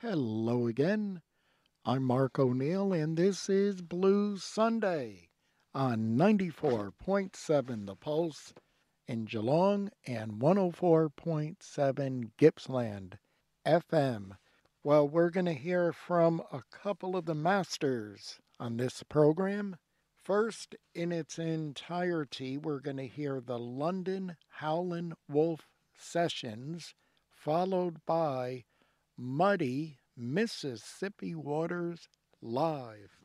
Hello again. I'm Mark O'Neill, and this is Blues Sunday on 94.7 The Pulse in Geelong and 104.7 Gippsland FM. Well, we're going to hear from a couple of the masters on this program. First, in its entirety, we're going to hear the London Howlin' Wolf Sessions, followed by Muddy Mississippi Waters Live.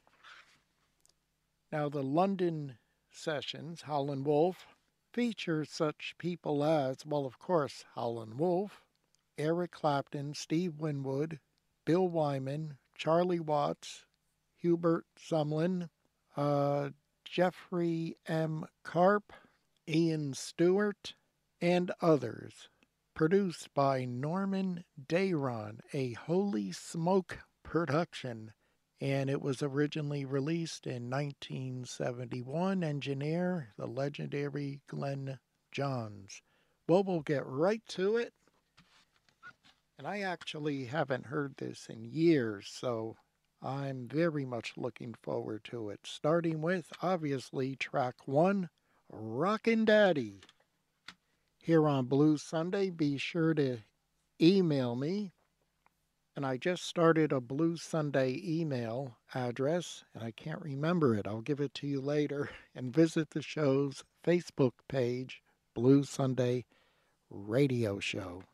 Now, the London Sessions, Howlin' Wolf, feature such people as, well, of course, Howlin' Wolf, Eric Clapton, Steve Winwood, Bill Wyman, Charlie Watts, Hubert Sumlin, Jeffrey M. Karp, Ian Stewart, and others. Produced by Norman Dayron, a Holy Smoke production, and it was originally released in 1971. Engineer, the legendary Glenn Johns. Well, we'll get right to it. And I actually haven't heard this in years, so I'm very much looking forward to it. Starting with, obviously, track one, Rockin' Daddy. Here on Blues Sunday, be sure to email me. And I just started a Blues Sunday email address, and I can't remember it. I'll give it to you later. And visit the show's Facebook page, Blues Sunday Radio Show.